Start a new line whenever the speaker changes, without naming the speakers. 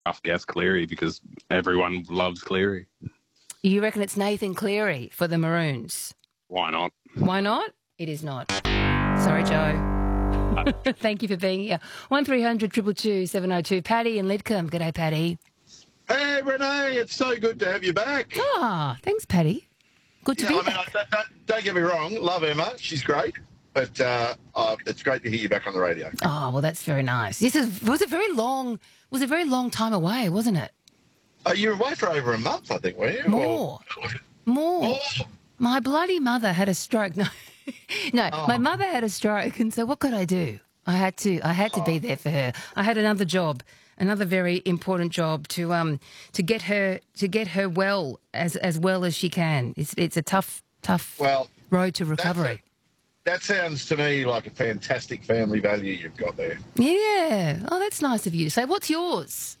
rough guess Cleary because everyone loves Cleary.
You reckon it's Nathan Cleary for the Maroons?
Why not?
Why not? It is not. Sorry, Joe. Thank you for being here. 1300 222 702. Paddy and Lidcombe. G'day, Paddy.
Hey, Renee, it's so good to have you back.
Ah, thanks, Paddy. Good to be back.
Don't get me wrong, love Emma, she's great, but it's great to hear you back on the radio.
Oh, well, that's very nice. Was a very long time away, wasn't it?
You were away for over a month, I think, weren't you?
More.
Oh.
My bloody mother had a stroke. No, my mother had a stroke, and so what could I do? I had to be there for her. I had another job, another very important job to get her well as she can. It's a tough road to recovery.
That sounds to me like a fantastic family value you've got there.
Yeah. Oh, that's nice of you to say. What's yours?